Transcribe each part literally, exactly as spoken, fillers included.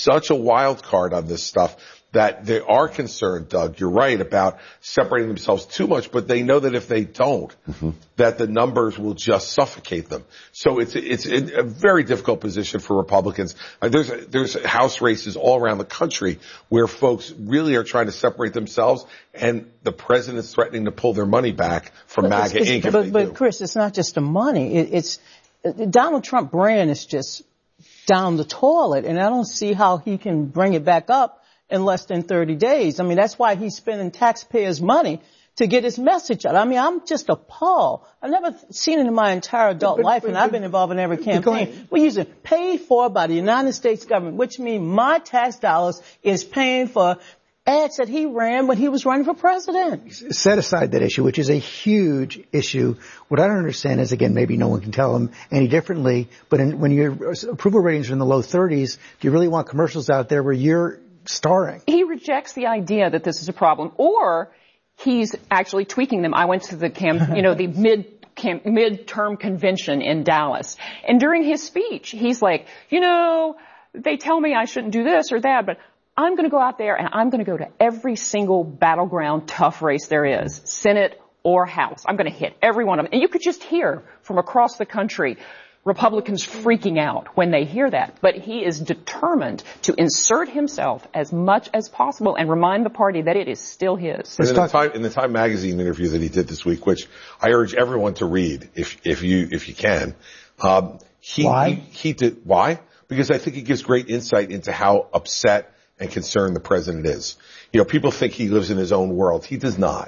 such a wild card on this stuff that they are concerned, Doug, you're right, about separating themselves too much, but they know that if they don't, mm-hmm. that the numbers will just suffocate them. So it's it's a very difficult position for Republicans. Uh, there's there's House races all around the country where folks really are trying to separate themselves, and the president's threatening to pull their money back from but MAGA it's, Incorporated. But, if but they do. Chris, it's not just the money. It, it's Donald Trump brand is just down the toilet, and I don't see how he can bring it back up in less than thirty days. I mean, that's why he's spending taxpayers' money to get his message out. I mean, I'm just appalled. I've never seen it in my entire adult but, life, but, and but, I've been involved in every campaign. We're using paid for by the United States government, which means my tax dollars is paying for ads that he ran when he was running for president. Set aside that issue, which is a huge issue. What I don't understand is, again, maybe no one can tell him any differently, but in, when your approval ratings are in the low thirties, do you really want commercials out there where you're starring? He rejects the idea that this is a problem, or he's actually tweaking them. I went to the camp, you know, the mid camp, midterm convention in Dallas, and during his speech, he's like, you know, they tell me I shouldn't do this or that, but I'm going to go out there and I'm going to go to every single battleground tough race there is, Senate or House. I'm going to hit every one of them. And you could just hear from across the country Republicans freaking out when they hear that. But he is determined to insert himself as much as possible and remind the party that it is still his. In the, Time, in the Time magazine interview that he did this week, which I urge everyone to read if if you if you can, um, he, why? he he did why? Because I think it gives great insight into how upset and concerned the president is. You know, people think he lives in his own world. He does not.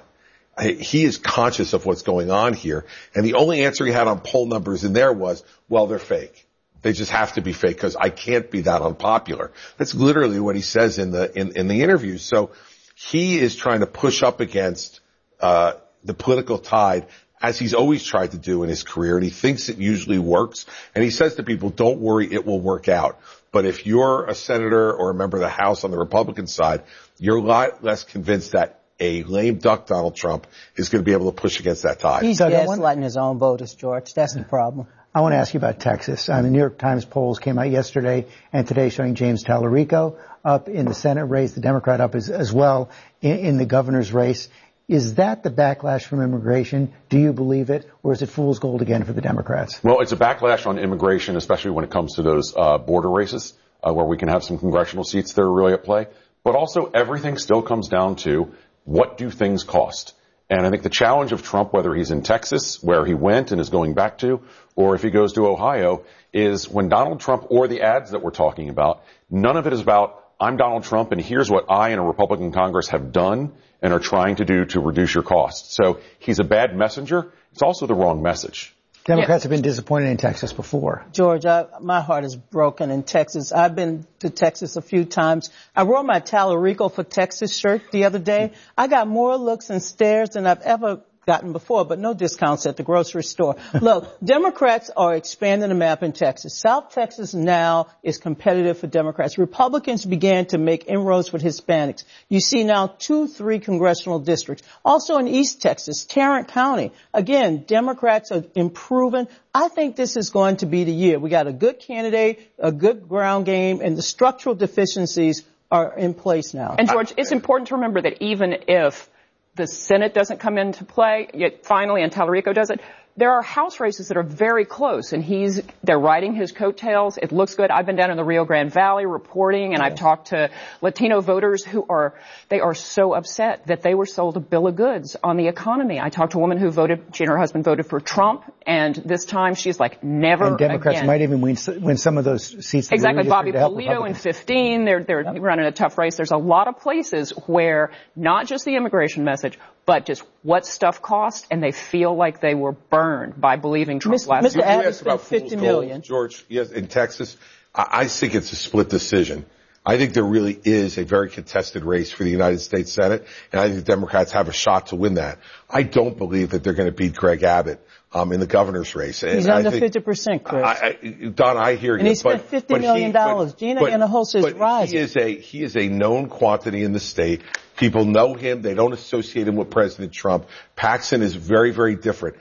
He is conscious of what's going on here. And the only answer he had on poll numbers in there was, well, they're fake. They just have to be fake because I can't be that unpopular. That's literally what he says in the, in, in the interview. So he is trying to push up against, uh, the political tide as he's always tried to do in his career. And he thinks it usually works. And he says to people, don't worry, it will work out. But if you're a senator or a member of the House on the Republican side, you're a lot less convinced that a lame duck Donald Trump is going to be able to push against that tide. He's gaslighting his own voters, George. That's the problem. I want to ask you about Texas. Uh, the New York Times polls came out yesterday and today showing James Tallarico up in the Senate race, the Democrat up as, as well in, in the governor's race. Is that the backlash from immigration? Do you believe it? Or is it fool's gold again for the Democrats? Well, it's a backlash on immigration, especially when it comes to those uh, border races uh, where we can have some congressional seats that are really at play. But also everything still comes down to what do things cost? And I think the challenge of Trump, whether he's in Texas, where he went and is going back to, or if he goes to Ohio, is when Donald Trump or the ads that we're talking about, none of it is about, I'm Donald Trump and here's what I and a Republican Congress have done and are trying to do to reduce your costs. So he's a bad messenger. It's also the wrong message. Democrats yeah. have been disappointed in Texas before. George, I, my heart is broken in Texas. I've been to Texas a few times. I wore my Tallarico for Texas shirt the other day. I got more looks and stares than I've ever gotten before, but no discounts at the grocery store. Look, Democrats are expanding the map in Texas. South Texas now is competitive for Democrats. Republicans began to make inroads with Hispanics. You see now two, three congressional districts. Also in East Texas, Tarrant County. Again, Democrats are improving. I think this is going to be the year. We got a good candidate, a good ground game, and the structural deficiencies are in place now. And George, it's important to remember that even if the Senate doesn't come into play, yet finally, and Tallarico does it, there are House races that are very close, and he's, they're riding his coattails. It looks good. I've been down in the Rio Grande Valley reporting, and I've talked to Latino voters who are, they are so upset that they were sold a bill of goods on the economy. I talked to a woman who voted, she and her husband voted for Trump, and this time she's like, never again. And Democrats again. might even win, win some of those seats. Exactly. Bobby Polito in fifteen, they're, they're yep. running a tough race. There's a lot of places where not just the immigration message, but just what stuff cost, and they feel like they were burned by believing Trump last Mister year. Adams spent fifty million dollars. George, yes, in Texas, I, I think it's a split decision. I think there really is a very contested race for the United States Senate, and I think the Democrats have a shot to win that. I don't believe that they're going to beat Greg Abbott um, in the governor's race. And He's under I think, fifty percent, Chris. I, I, Don, I hear you. And he spent but, fifty but million dollars. He, Gina but, Hinojosa is but rising. He is a he is a known quantity in the state. People know him. They don't associate him with President Trump. Paxton is very, very different.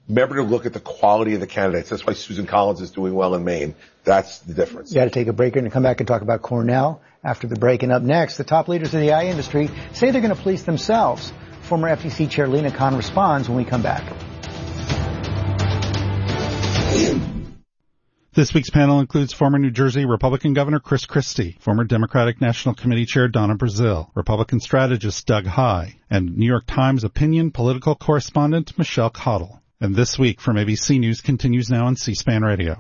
Remember to look at the quality of the candidates. That's why Susan Collins is doing well in Maine. That's the difference. You got to take a break and come back and talk about Cornell after the break. And up next, the top leaders of the A I industry say they're going to police themselves. Former F T C Chair Lina Khan responds when we come back. This week's panel includes former New Jersey Republican Governor Chris Christie, former Democratic National Committee Chair Donna Brazile, Republican strategist Doug Heye, and New York Times opinion political correspondent Michelle Cottle. And This Week from A B C News continues now on C-SPAN Radio.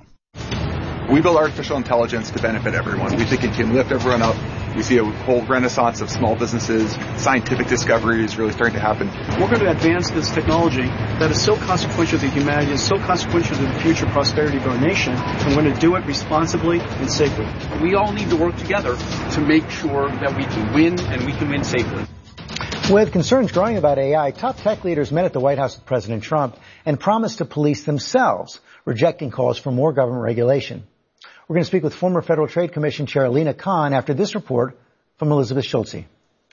We build artificial intelligence to benefit everyone. We think it can lift everyone up. We see a whole renaissance of small businesses. Scientific discovery is really starting to happen. We're going to advance this technology that is so consequential to humanity, is so consequential to the future prosperity of our nation, and we're going to do it responsibly and safely. We all need to work together to make sure that we can win and we can win safely. With concerns growing about A I, top tech leaders met at the White House with President Trump and promised to police themselves, rejecting calls for more government regulation. We're going to speak with former Federal Trade Commission Chair Lina Khan after this report from Elizabeth Schulze.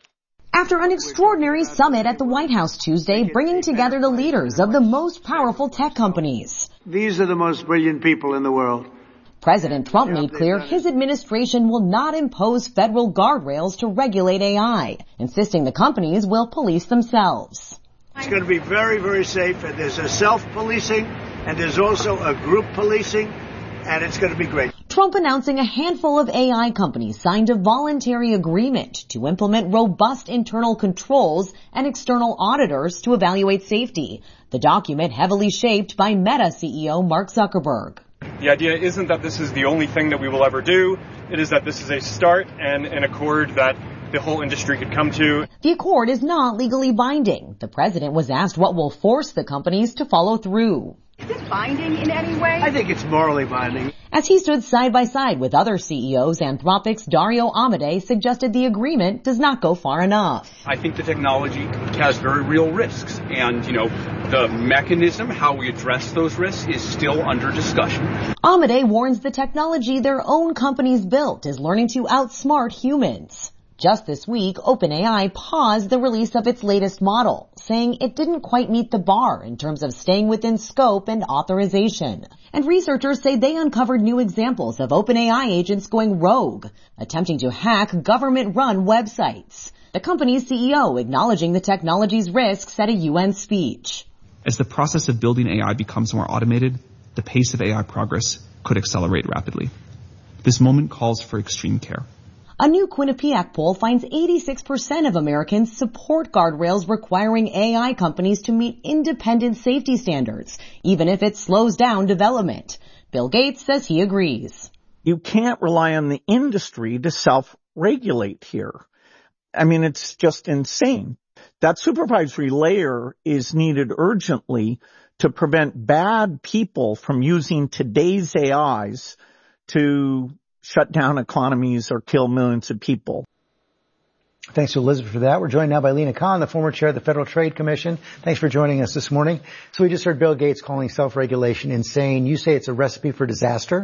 After an extraordinary summit at the White House Tuesday, bringing together the leaders of the most powerful tech companies. These are the most brilliant people in the world. President Trump made clear his administration will not impose federal guardrails to regulate A I, insisting the companies will police themselves. It's going to be very, very safe, and there's a self-policing, and there's also a group policing, and it's going to be great. Trump announcing a handful of A I companies signed a voluntary agreement to implement robust internal controls and external auditors to evaluate safety. The document heavily shaped by Meta C E O Mark Zuckerberg. The idea isn't that this is the only thing that we will ever do. It is that this is a start and an accord that the whole industry could come to. The accord is not legally binding. The president was asked what will force the companies to follow through. Is it binding in any way? I think it's morally binding. As he stood side by side with other C E Os, Anthropic's Dario Amodei suggested the agreement does not go far enough. I think the technology has very real risks, and, you know, the mechanism, how we address those risks, is still under discussion. Amodei warns the technology their own companies built is learning to outsmart humans. Just this week, OpenAI paused the release of its latest model, saying it didn't quite meet the bar in terms of staying within scope and authorization. And researchers say they uncovered new examples of OpenAI agents going rogue, attempting to hack government-run websites. The company's C E O acknowledging the technology's risks at a U N speech. As the process of building A I becomes more automated, the pace of A I progress could accelerate rapidly. This moment calls for extreme care. A new Quinnipiac poll finds eighty-six percent of Americans support guardrails requiring A I companies to meet independent safety standards, even if it slows down development. Bill Gates says he agrees. You can't rely on the industry to self-regulate here. I mean, it's just insane. That supervisory layer is needed urgently to prevent bad people from using today's A Is to shut down economies or kill millions of people. Thanks to Elizabeth for that. We're joined now by Lina Khan, the former chair of the Federal Trade Commission. Thanks for joining us this morning. So we just heard Bill Gates calling self-regulation insane. You say it's a recipe for disaster?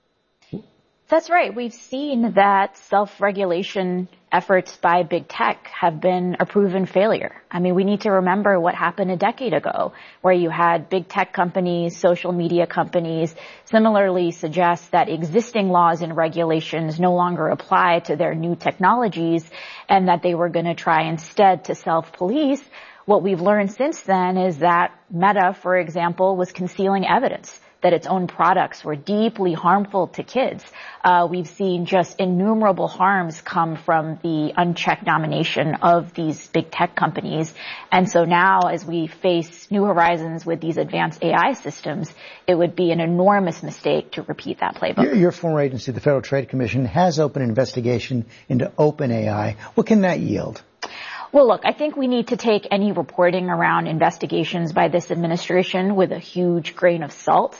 That's right. We've seen that self-regulation efforts by big tech have been a proven failure. I mean, we need to remember what happened a decade ago, where you had big tech companies, social media companies, similarly suggest that existing laws and regulations no longer apply to their new technologies, and that they were going to try instead to self-police. What we've learned since then is that Meta, for example, was concealing evidence that its own products were deeply harmful to kids. Uh, we've seen just innumerable harms come from the unchecked domination of these big tech companies. And so now, as we face new horizons with these advanced A I systems, it would be an enormous mistake to repeat that playbook. Your, your former agency, the Federal Trade Commission, has opened an investigation into OpenAI. What can that yield? Well, look, I think we need to take any reporting around investigations by this administration with a huge grain of salt.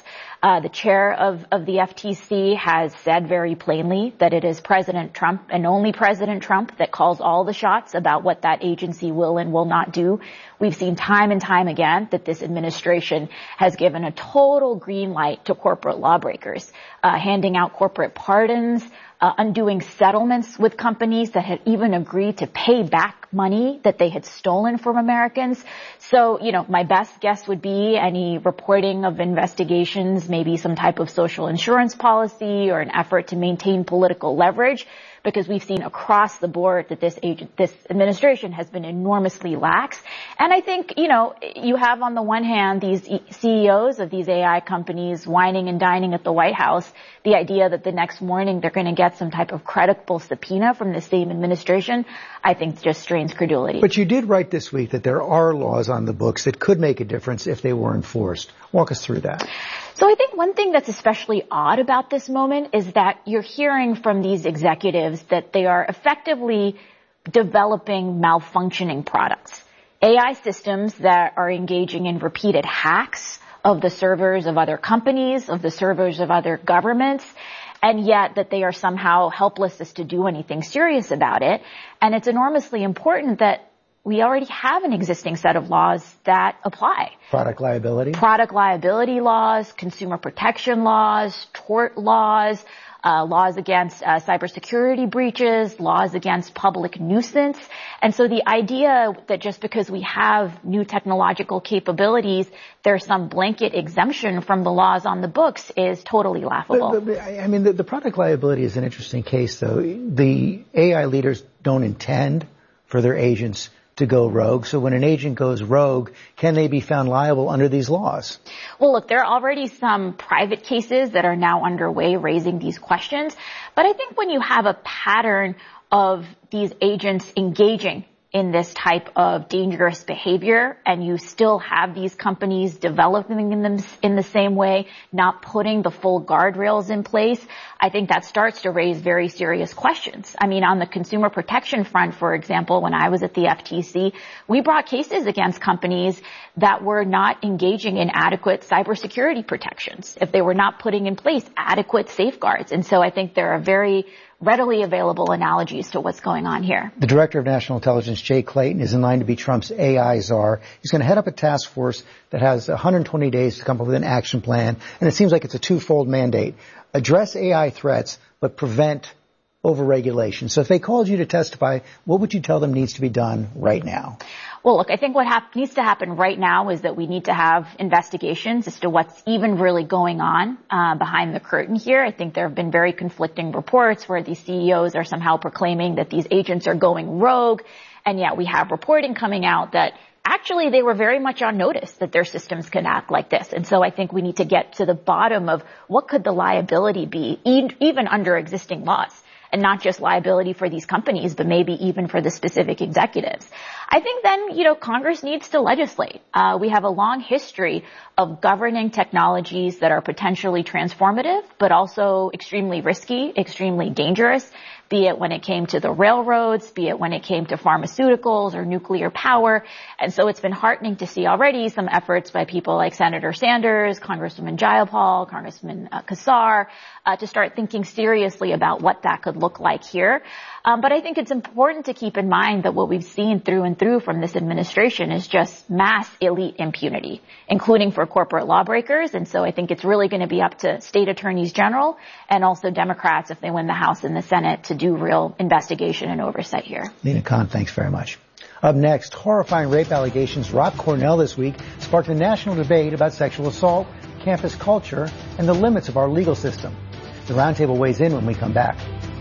Uh, the chair of, of the F T C has said very plainly that it is President Trump and only President Trump that calls all the shots about what that agency will and will not do. We've seen time and time again that this administration has given a total green light to corporate lawbreakers, uh, handing out corporate pardons, uh, undoing settlements with companies that had even agreed to pay back money that they had stolen from Americans. So, you know, my best guess would be any reporting of investigations, maybe some type of social insurance policy or an effort to maintain political leverage, because we've seen across the board that this agent, this administration has been enormously lax. And I think, you know, you have on the one hand these C E Os of these A I companies whining and dining at the White House, the idea that the next morning they're going to get some type of credible subpoena from the same administration, I think just strains credulity. But you did write this week that there are laws on the books that could make a difference if they were enforced. Walk us through that. So I think one thing that's especially odd about this moment is that you're hearing from these executives that they are effectively developing malfunctioning products. A I systems that are engaging in repeated hacks of the servers of other companies, of the servers of other governments, and yet that they are somehow helpless as to do anything serious about it. And it's enormously important that we already have an existing set of laws that apply. Product liability? Product liability laws, consumer protection laws, tort laws, uh, laws against uh, cybersecurity breaches, laws against public nuisance. And so the idea that just because we have new technological capabilities, there's some blanket exemption from the laws on the books is totally laughable. But, but, I mean, the, the product liability is an interesting case, though. The A I leaders don't intend for their agents to go rogue. So when an agent goes rogue, can they be found liable under these laws? Well, look, there are already some private cases that are now underway raising these questions. But I think when you have a pattern of these agents engaging in this type of dangerous behavior and you still have these companies developing in them in the same way, not putting the full guardrails in place, I think that starts to raise very serious questions. I mean, on the consumer protection front, for example, when I was at the F T C, we brought cases against companies that were not engaging in adequate cybersecurity protections, if they were not putting in place adequate safeguards. And so I think there are very readily available analogies to what's going on here. The Director of National Intelligence, Jay Clayton, is in line to be Trump's A I czar. He's going to head up a task force that has one hundred twenty days to come up with an action plan, and it seems like it's a twofold mandate. Address A I threats, but prevent overregulation. So if they called you to testify, what would you tell them needs to be done right now? Well, look, I think what hap- needs to happen right now is that we need to have investigations as to what's even really going on uh, behind the curtain here. I think there have been very conflicting reports where these C E Os are somehow proclaiming that these agents are going rogue, and yet we have reporting coming out that actually they were very much on notice that their systems can act like this. And so I think we need to get to the bottom of what could the liability be, e- even under existing laws. And not just liability for these companies, but maybe even for the specific executives. I think then, you know, Congress needs to legislate. Uh, we have a long history of governing technologies that are potentially transformative, but also extremely risky, extremely dangerous, be it when it came to the railroads, be it when it came to pharmaceuticals or nuclear power. And so it's been heartening to see already some efforts by people like Senator Sanders, Congresswoman Jayapal, Congressman uh, Kassar, uh, to start thinking seriously about what that could look like here. Um, but I think it's important to keep in mind that what we've seen through and through from this administration is just mass elite impunity, including for corporate lawbreakers. And so I think it's really going to be up to state attorneys general and also Democrats, if they win the House and the Senate, to do real investigation and oversight here. Lena Khan, thanks very much. Up next, horrifying rape allegations rocked Cornell this week, sparked a national debate about sexual assault, campus culture, and the limits of our legal system. The Roundtable weighs in when we come back.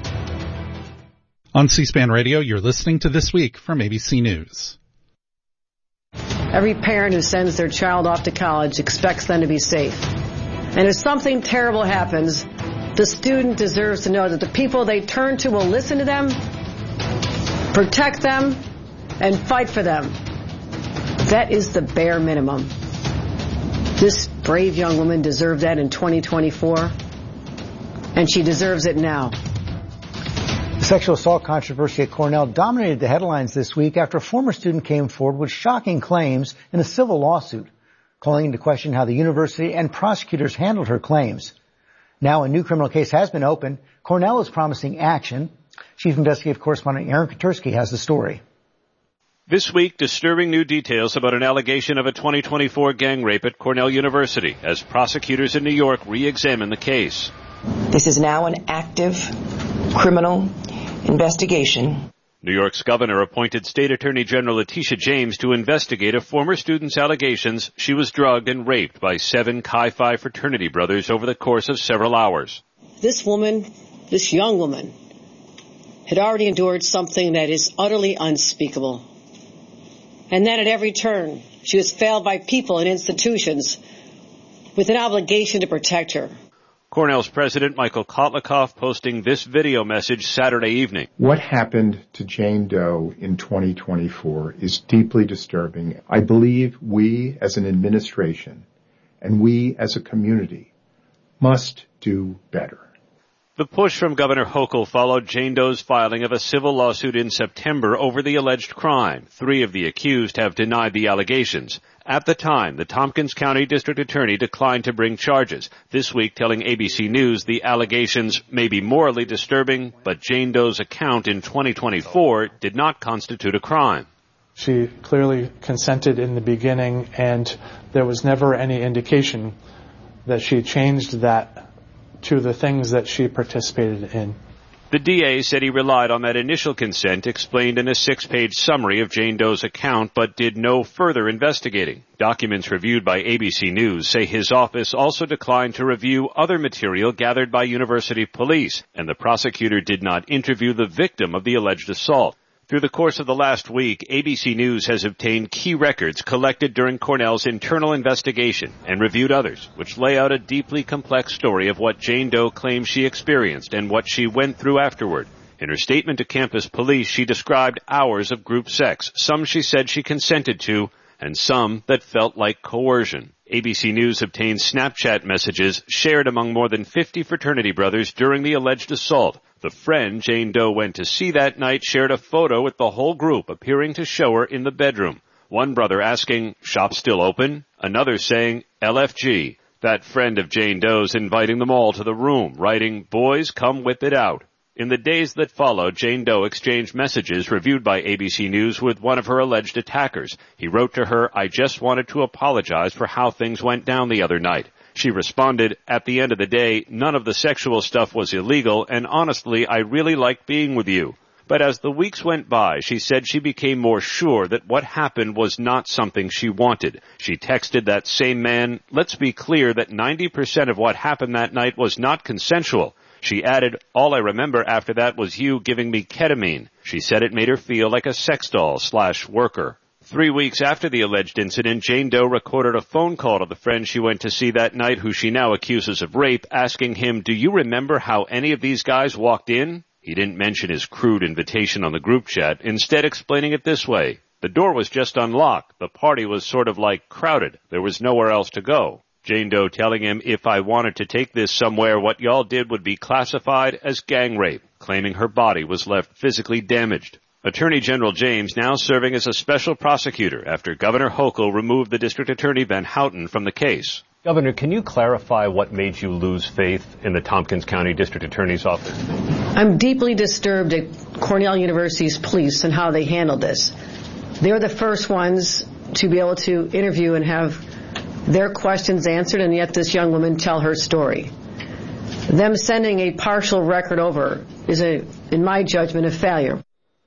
On C-SPAN Radio, you're listening to This Week from A B C News. Every parent who sends their child off to college expects them to be safe. And if something terrible happens, the student deserves to know that the people they turn to will listen to them, protect them, and fight for them. That is the bare minimum. This brave young woman deserved that in twenty twenty-four, and she deserves it now. The sexual assault controversy at Cornell dominated the headlines this week after a former student came forward with shocking claims in a civil lawsuit. calling into question how the university and prosecutors handled her claims. Now a new criminal case has been opened. Cornell is promising action. Chief Investigative Correspondent Aaron Katursky has the story. This week, disturbing new details about an allegation of a twenty twenty-four gang rape at Cornell University as prosecutors in New York re-examine the case. This is now an active criminal investigation. New York's governor appointed State Attorney General Letitia James to investigate a former student's allegations she was drugged and raped by seven Chi Phi fraternity brothers over the course of several hours. This woman, this young woman, had already endured something that is utterly unspeakable. And then at every turn, she was failed by people and institutions with an obligation to protect her. Cornell's president, Michael Kotlikoff, posting this video message Saturday evening. What happened to Jane Doe in twenty twenty-four is deeply disturbing. I believe we as an administration and we as a community must do better. The push from Governor Hochul followed Jane Doe's filing of a civil lawsuit in September over the alleged crime. Three of the accused have denied the allegations. At the time, the Tompkins County District Attorney declined to bring charges, this week telling A B C News the allegations may be morally disturbing, but Jane Doe's account in twenty twenty-four did not constitute a crime. She clearly consented in the beginning, and there was never any indication that she changed that to the things that she participated in. The D A said he relied on that initial consent explained in a six-page summary of Jane Doe's account, but did no further investigating. Documents reviewed by A B C News say his office also declined to review other material gathered by university police, and the prosecutor did not interview the victim of the alleged assault. Through the course of the last week, A B C News has obtained key records collected during Cornell's internal investigation and reviewed others, which lay out a deeply complex story of what Jane Doe claims she experienced and what she went through afterward. In her statement to campus police, she described hours of group sex, some she said she consented to, and some that felt like coercion. A B C News obtained Snapchat messages shared among more than fifty fraternity brothers during the alleged assault. The friend Jane Doe went to see that night shared a photo with the whole group appearing to show her in the bedroom. One brother asking, "Shop still open?" Another saying, L F G. That friend of Jane Doe's inviting them all to the room, writing, "Boys, come whip it out." In the days that followed, Jane Doe exchanged messages reviewed by A B C News with one of her alleged attackers. He wrote to her, "I just wanted to apologize for how things went down the other night." She responded, "At the end of the day, none of the sexual stuff was illegal, and honestly, I really liked being with you." But as the weeks went by, she said she became more sure that what happened was not something she wanted. She texted that same man, "Let's be clear that ninety percent of what happened that night was not consensual." She added, "All I remember after that was you giving me ketamine." She said it made her feel like a sex doll slash worker. Three weeks after the alleged incident, Jane Doe recorded a phone call to the friend she went to see that night, who she now accuses of rape, asking him, "Do you remember how any of these guys walked in?" He didn't mention his crude invitation on the group chat, instead explaining it this way. "The door was just unlocked. The party was sort of like crowded. There was nowhere else to go." Jane Doe telling him, "If I wanted to take this somewhere, what y'all did would be classified as gang rape," claiming her body was left physically damaged. Attorney General James now serving as a special prosecutor after Governor Hochul removed the District Attorney Van Houten from the case. Governor, can you clarify what made you lose faith in the Tompkins County District Attorney's office? I'm deeply disturbed at Cornell University's police and how they handled this. They're the first ones to be able to interview and have their questions answered, and yet this young woman tell her story. Them sending a partial record over is, a, in my judgment, a failure.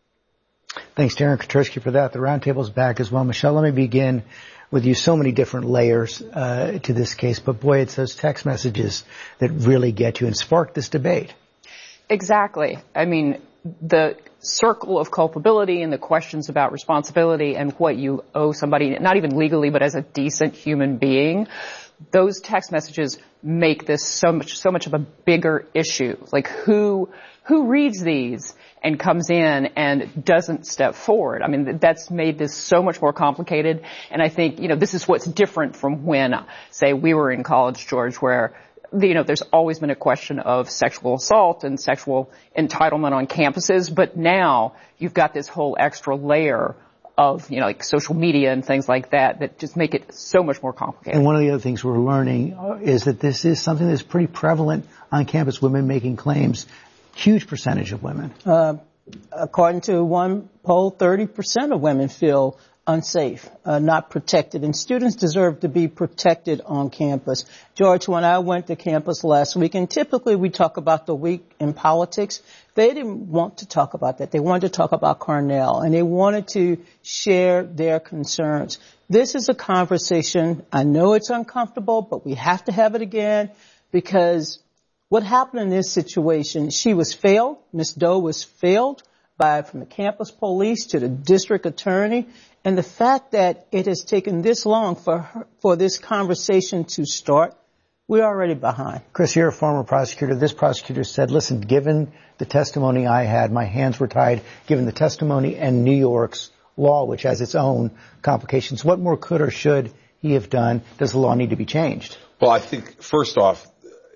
Thanks, Darren Katursky, for that. The roundtable's back as well. Michelle, let me begin with you. So many different layers uh, to this case, but boy, it's those text messages that really get you and spark this debate. Exactly. I mean, the circle of culpability and the questions about responsibility and what you owe somebody, not even legally, but as a decent human being, those text messages make this so much, so much of a bigger issue. Like who, who reads these and comes in and doesn't step forward? I mean, that's made this so much more complicated. And I think, you know, this is what's different from when, say, we were in college, George, where, you know, there's always been a question of sexual assault and sexual entitlement on campuses. But now you've got this whole extra layer of, you know, like social media and things like that that just make it so much more complicated. And one of the other things we're learning is that this is something that's pretty prevalent on campus, women making claims. Huge percentage of women. Uh, according to one poll, thirty percent of women feel unsafe, uh, not protected, and students deserve to be protected on campus. George, when I went to campus last week, and typically we talk about the week in politics, they didn't want to talk about that. They wanted to talk about Cornell, and they wanted to share their concerns. This is a conversation. I know it's uncomfortable, but we have to have it again, because what happened in this situation, she was failed. Miz Doe was failed by, from the campus police to the district attorney. And the fact that it has taken this long for her, for this conversation to start, we're already behind. Chris, you're a former prosecutor. This prosecutor said, listen, given the testimony I had, my hands were tied, given the testimony and New York's law, which has its own complications, what more could or should he have done? Does the law need to be changed? Well, I think, first off,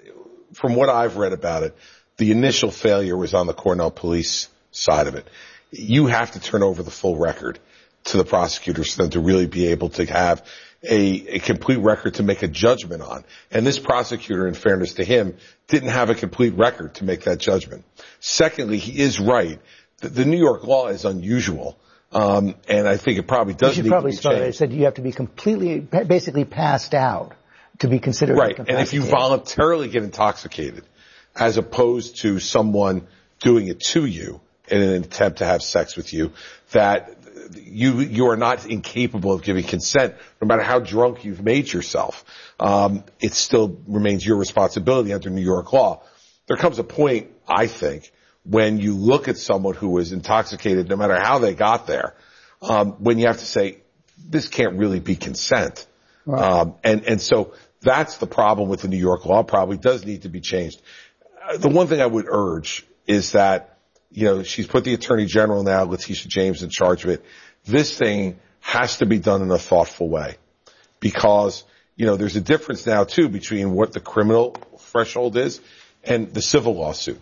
from what I've read about it, the initial failure was on the Cornell police side of it. You have to turn over the full record to the prosecutors for them to really be able to have a, a complete record to make a judgment on. And this prosecutor, in fairness to him, didn't have a complete record to make that judgment. Secondly, he is right. The, the New York law is unusual. Um, and I think it probably does you should need probably to be start. changed. I said you have to be completely, basically passed out to be considered right. And if you voluntarily get intoxicated, as opposed to someone doing it to you in an attempt to have sex with you, that you you are not incapable of giving consent, no matter how drunk you've made yourself. Um, it still remains your responsibility under New York law. There comes a point, I think, when you look at someone who is intoxicated, no matter how they got there, um, when you have to say, this can't really be consent. Right. Um, and, and so that's the problem with the New York law. Probably does need to be changed. Uh, the one thing I would urge is that, you know, she's put the Attorney General now, Letitia James, in charge of it. This thing has to be done in a thoughtful way, because, you know, there's a difference now too between what the criminal threshold is and the civil lawsuit.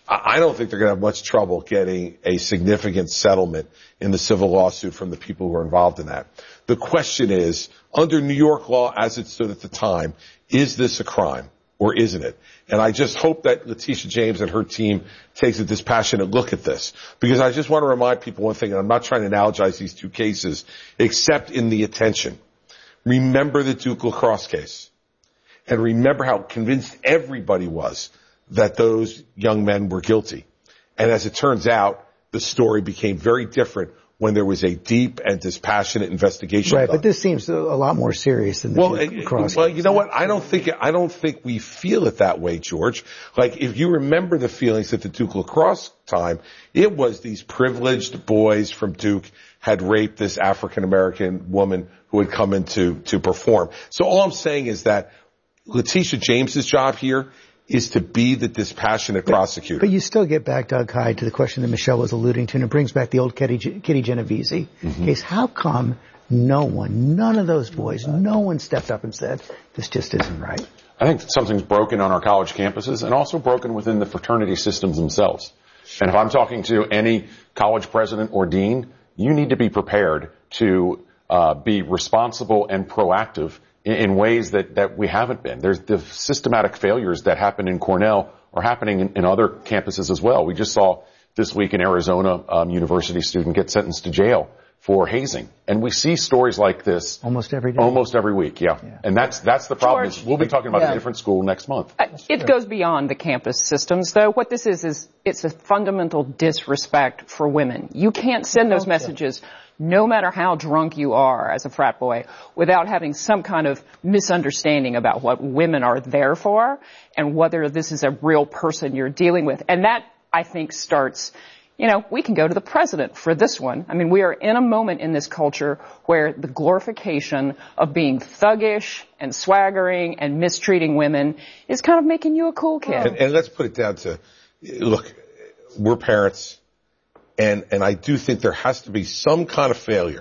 I don't think they're going to have much trouble getting a significant settlement in the civil lawsuit from the people who are involved in that. The question is, under New York law as it stood at the time, is this a crime or isn't it? And I just hope that Letitia James and her team takes a dispassionate look at this, because I just want to remind people one thing, and I'm not trying to analogize these two cases, except in the attention. Remember the Duke lacrosse case, and remember how convinced everybody was that those young men were guilty. And as it turns out, the story became very different when there was a deep and dispassionate investigation. Right, done. But this seems a lot more serious than the well, lacrosse well, case. you know what? I don't think I don't think we feel it that way, George. Like, if you remember the feelings at the Duke lacrosse time, it was these privileged boys from Duke had raped this African American woman who had come in to to perform. So all I'm saying is that Letitia James's job here is to be the dispassionate but, prosecutor. But you still get back, Doug Hyde, to the question that Michelle was alluding to, and it brings back the old Kitty, Kitty Genovese mm-hmm. case. How come no one, none of those boys, no one stepped up and said, this just isn't right? I think something's broken on our college campuses and also broken within the fraternity systems themselves. And if I'm talking to any college president or dean, you need to be prepared to uh, be responsible and proactive in ways that, that we haven't been. There's the systematic failures that happen in Cornell are happening in, in other campuses as well. We just saw this week in Arizona, um, university student get sentenced to jail for hazing. And we see stories like this almost every day. Almost every week, yeah. yeah. And that's that's the problem. George, is we'll be talking about yeah. a different school next month. Uh, it goes beyond the campus systems, though. What this is is it's a fundamental disrespect for women. You can't send those messages, no matter how drunk you are as a frat boy, without having some kind of misunderstanding about what women are there for and whether this is a real person you're dealing with. And that, I think, starts, you know, we can go to the president for this one. I mean, we are in a moment in this culture where the glorification of being thuggish and swaggering and mistreating women is kind of making you a cool kid. And, and let's put it down to, look, we're parents. And, and I do think there has to be some kind of failure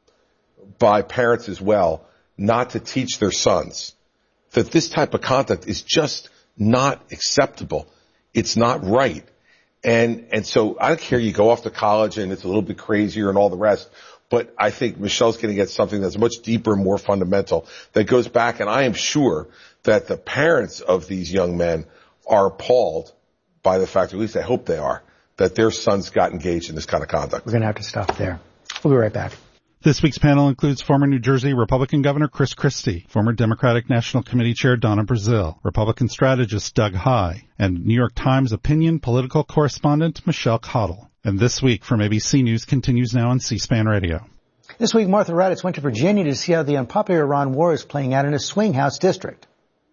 by parents as well not to teach their sons that this type of conduct is just not acceptable. It's not right. And, and so I don't care, you go off to college and it's a little bit crazier and all the rest, but I think Michelle's going to get something that's much deeper, more fundamental, that goes back, and I am sure that the parents of these young men are appalled by the fact, or at least I hope they are, that their sons got engaged in this kind of conduct. We're going to have to stop there. We'll be right back. This week's panel includes former New Jersey Republican Governor Chris Christie, former Democratic National Committee Chair Donna Brazile, Republican strategist Doug Heye, and New York Times opinion political correspondent Michelle Cottle. And This Week from A B C News continues now on C-SPAN Radio. This week, Martha Raddatz went to Virginia to see how the unpopular Iran war is playing out in a swing house district.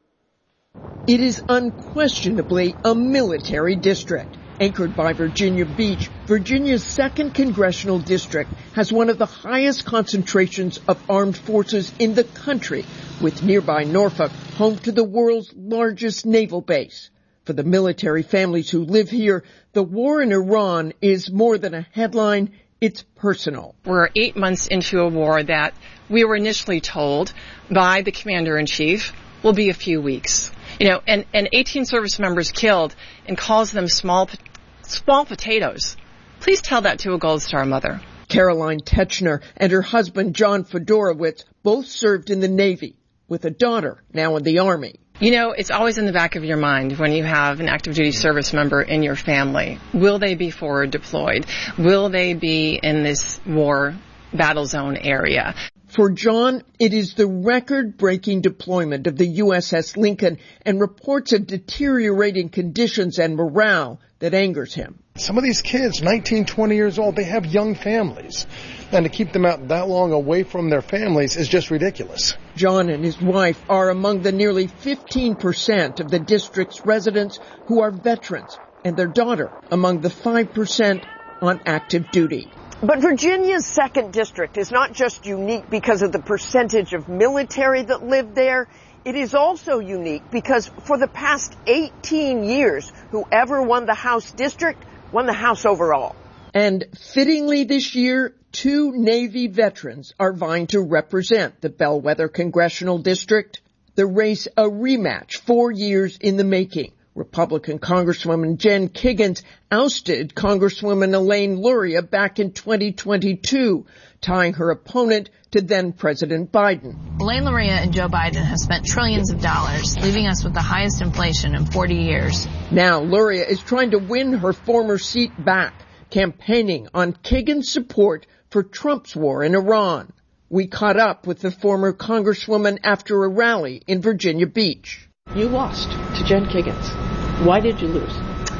It is unquestionably a military district. Anchored by Virginia Beach, Virginia's second congressional district has one of the highest concentrations of armed forces in the country, with nearby Norfolk home to the world's largest naval base. For the military families who live here, the war in Iran is more than a headline, it's personal. We're eight months into a war that we were initially told by the commander-in-chief will be a few weeks. You know, and, and eighteen service members killed and calls them small small potatoes. Please tell that to a Gold Star mother. Caroline Techner and her husband John Fedorowicz both served in the Navy, with a daughter now in the Army. You know, it's always in the back of your mind when you have an active duty service member in your family. Will they be forward deployed? Will they be in this war battle zone area? For John, it is the record-breaking deployment of the U S S Lincoln and reports of deteriorating conditions and morale that angers him. Some of these kids, nineteen, twenty years old, they have young families. And to keep them out that long away from their families is just ridiculous. John and his wife are among the nearly fifteen percent of the district's residents who are veterans, and their daughter among the five percent on active duty. But Virginia's second district is not just unique because of the percentage of military that live there. It is also unique because for the past eighteen years, whoever won the House district won the House overall. And fittingly this year, two Navy veterans are vying to represent the Bellwether Congressional District. The race a rematch four years in the making. Republican Congresswoman Jen Kiggins ousted Congresswoman Elaine Luria back in twenty twenty-two, tying her opponent to then-President Biden. Elaine Luria and Joe Biden have spent trillions of dollars, leaving us with the highest inflation in forty years. Now Luria is trying to win her former seat back, campaigning on Kiggins' support for Trump's war in Iran. We caught up with the former Congresswoman after a rally in Virginia Beach. You lost to Jen Kiggins. Why did you lose?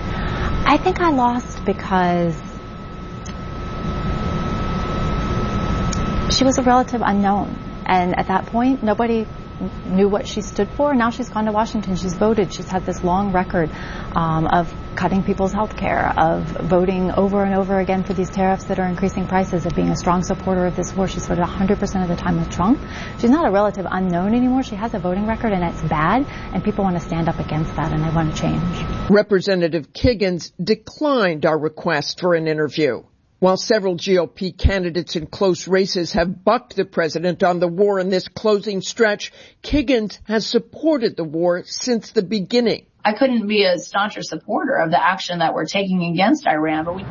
I think I lost because she was a relative unknown. And at that point, nobody knew what she stood for. Now she's gone to Washington. She's voted. She's had this long record um, of cutting people's health care, of voting over and over again for these tariffs that are increasing prices, of being a strong supporter of this war. She's voted one hundred percent of the time with Trump. She's not a relative unknown anymore. She has a voting record, and it's bad, and people want to stand up against that, and they want to change. Representative Kiggins declined our request for an interview. While several G O P candidates in close races have bucked the president on the war in this closing stretch, Kiggins has supported the war since the beginning. I couldn't be a stauncher supporter of the action that we're taking against Iran, but we...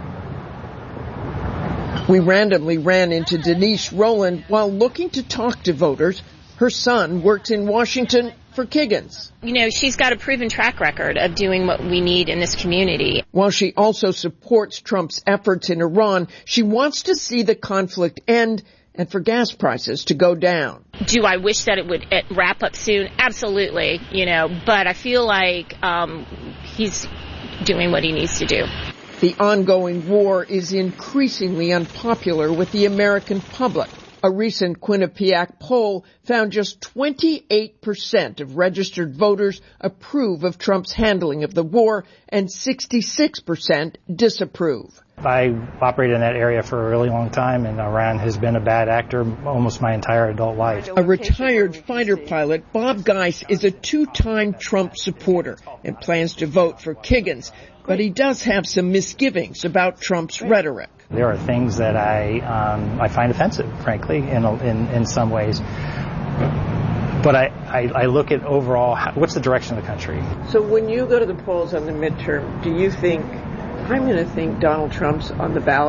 We randomly ran into Denise Rowland while looking to talk to voters. Her son works in Washington for Kiggins. You know, she's got a proven track record of doing what we need in this community. While she also supports Trump's efforts in Iran, she wants to see the conflict end and for gas prices to go down. Do I wish that it would wrap up soon? Absolutely, you know, but I feel like um, he's doing what he needs to do. The ongoing war is increasingly unpopular with the American public. A recent Quinnipiac poll found just twenty-eight percent of registered voters approve of Trump's handling of the war and sixty-six percent disapprove. I operated in that area for a really long time, and Iran has been a bad actor almost my entire adult life. A retired fighter pilot, Bob Geis, is a two-time Trump supporter and plans to vote for Kiggins, but he does have some misgivings about Trump's rhetoric. There are things that I um, I find offensive, frankly, in in, in some ways. But I, I, I look at overall, how, what's the direction of the country? So when you go to the polls on the midterm, do you think, I'm going to think Donald Trump's on the ballot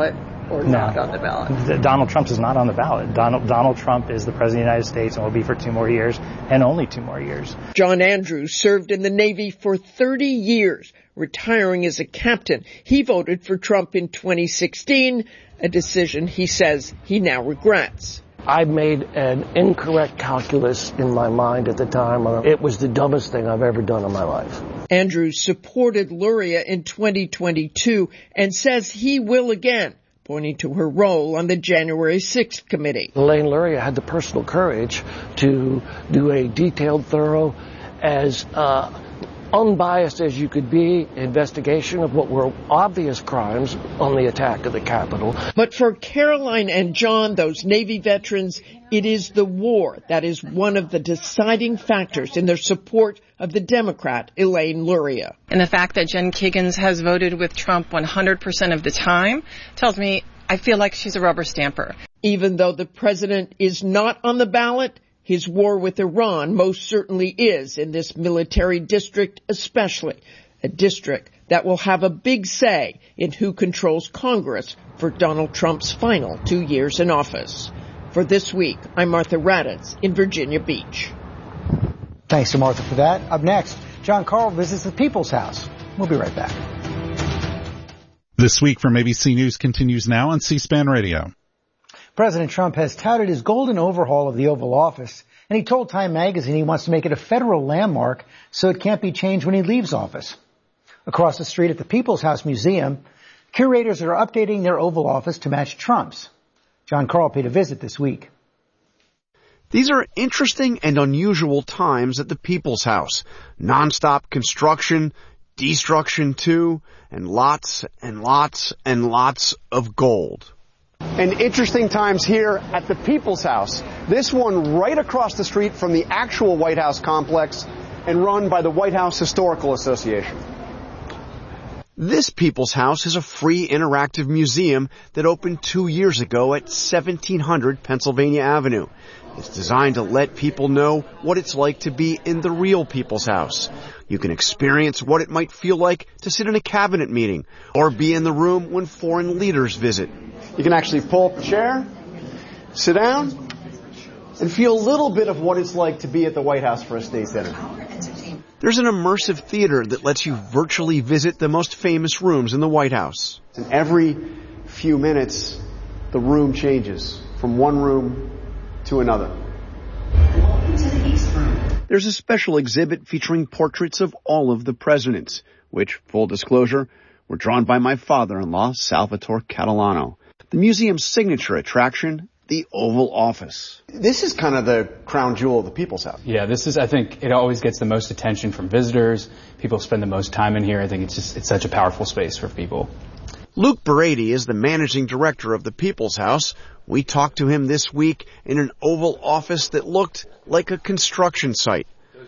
or no. not on the ballot? Donald Trump is not on the ballot. Donald, Donald Trump is the president of the United States and will be for two more years and only two more years. John Andrews served in the Navy for thirty years, retiring as a captain. He voted for Trump in twenty sixteen, a decision he says he now regrets. I made an incorrect calculus in my mind at the time. It was the dumbest thing I've ever done in my life. Andrews supported Luria in twenty twenty-two and says he will again, pointing to her role on the January sixth committee. Elaine Luria had the personal courage to do a detailed, thorough, as uh, unbiased as you could be investigation of what were obvious crimes on the attack of the Capitol. But for Caroline and John, those Navy veterans, it is the war that is one of the deciding factors in their support of the Democrat Elaine Luria. And the fact that Jen Kiggans has voted with Trump one hundred percent of the time tells me I feel like she's a rubber stamper. Even though the president is not on the ballot, his war with Iran most certainly is in this military district, especially a district that will have a big say in who controls Congress for Donald Trump's final two years in office. For This Week, I'm Martha Raddatz in Virginia Beach. Thanks to Martha for that. Up next, John Karl visits the People's House. We'll be right back. This Week from A B C News continues now on C-SPAN Radio. President Trump has touted his golden overhaul of the Oval Office, and he told Time magazine he wants to make it a federal landmark so it can't be changed when he leaves office. Across the street at the People's House Museum, curators are updating their Oval Office to match Trump's. John Karl paid a visit this week. These are interesting and unusual times at the People's House. Non-stop construction, destruction too, and lots and lots and lots of gold. And interesting times here at the People's House. This one right across the street from the actual White House complex and run by the White House Historical Association. This People's House is a free interactive museum that opened two years ago at seventeen hundred Pennsylvania Avenue. It's designed to let people know what it's like to be in the real People's House. You can experience what it might feel like to sit in a cabinet meeting or be in the room when foreign leaders visit. You can actually pull up a chair, sit down, and feel a little bit of what it's like to be at the White House for a state dinner. There's an immersive theater that lets you virtually visit the most famous rooms in the White House. And every few minutes, the room changes from one room to another. There's a special exhibit featuring portraits of all of the presidents, which, full disclosure, were drawn by my father-in-law, Salvatore Catalano. The museum's signature attraction, the Oval Office. This is kind of the crown jewel of the People's House. Yeah, this is, I think, it always gets the most attention from visitors. People spend the most time in here. I think it's just, it's such a powerful space for people. Luke Brady is the managing director of the People's House. We talked to him this week in an Oval Office that looked like a construction site.